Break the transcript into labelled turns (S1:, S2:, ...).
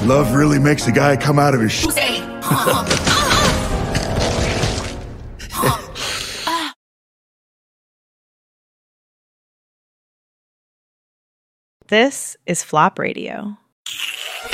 S1: Love really makes a guy come out of his shit.
S2: This is Flop Radio.